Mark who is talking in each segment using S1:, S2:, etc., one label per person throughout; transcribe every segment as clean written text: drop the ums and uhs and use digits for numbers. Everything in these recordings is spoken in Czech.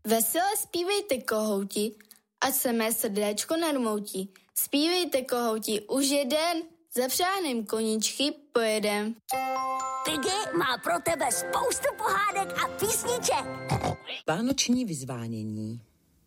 S1: Vesele zpívejte, kohouti, ať se mé srdéčko narmoutí. Zpívejte, kohouti, už jeden, zapřáhnem koníčky pojedem.
S2: Piggy má pro tebe spoustu pohádek a písniček.
S3: Vánoční vyzvánění.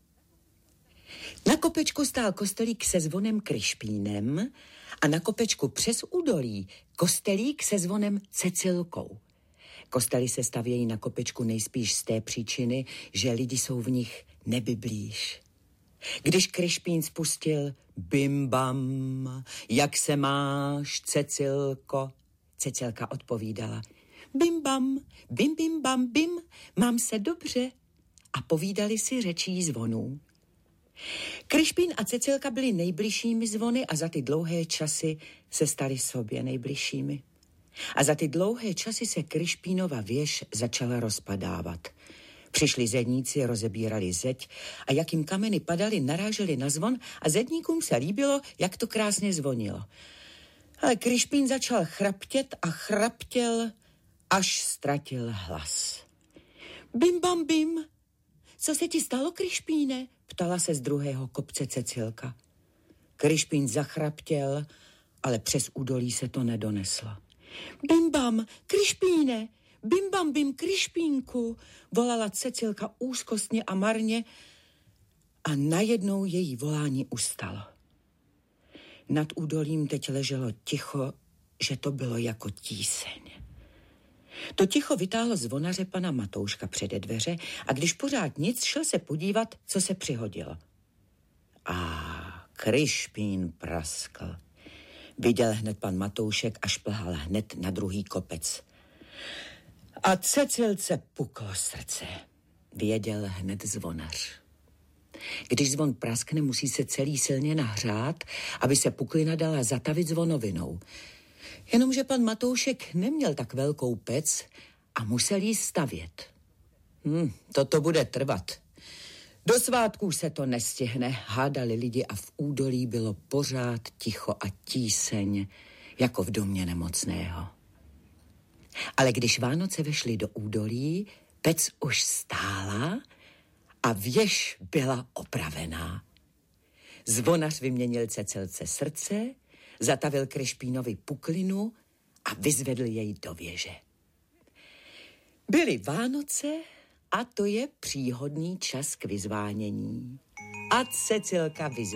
S3: Na kopečku stál kostelík se zvonem Kryšpínem a na kopečku přes údolí kostelík se zvonem Cecilkou. Kostely se stavějí na kopečku nejspíš z té příčiny, že lidi jsou v nich nebyblíž. Když Kryšpín spustil bim bam, jak se máš, Cecilko? Cecilka odpovídala bim bam, bim bim bam bim, mám se dobře. A povídali si řečí zvonů. Kryšpín a Cecilka byli nejbližšími zvony a za ty dlouhé časy se stali sobě nejbližšími. A za ty dlouhé časy se Kryšpínova věž začala rozpadávat. Přišli zedníci, rozebírali zeď a jak jim kameny padaly, naráželi na zvon a zedníkům se líbilo, jak to krásně zvonilo. Ale Kryšpín začal chraptět a chraptěl, až ztratil hlas. Bim bam bim, co se ti stalo, Kryšpíne? Ptala se z druhého kopce Cecilka. Kryšpín zachraptěl, ale přes údolí se to nedoneslo. Bim bam, Kryšpíne, bim bam bim, Kryšpínku, volala Cecilka úzkostně a marně a najednou její volání ustalo. Nad údolím teď leželo ticho, že to bylo jako tíseň. To ticho vytáhlo zvonaře pana Matouška před dveře a když pořád nic, šel se podívat, co se přihodilo. A Kryšpín praskl. Viděl hned pan Matoušek a šplhal hned na druhý kopec. A Cecilce puklo srdce. Věděl hned zvonař. Když zvon praskne, musí se celý silně nahřát, aby se puklina dala zatavit zvonovinou. Jenomže pan Matoušek neměl tak velkou pec a musel jí stavět. Toto bude trvat. Do svátků se to nestihne, hádali lidi a v údolí bylo pořád ticho a tíseň, jako v domě nemocného. Ale když Vánoce vešly do údolí, pec už stála a věž byla opravená. Zvonař vyměnil Cecilce srdce, zatavil Kryšpínovi puklinu a vyzvedl jej do věže. Byly Vánoce a to je příhodný čas k vyzvánění. A Cecilka vyzvala.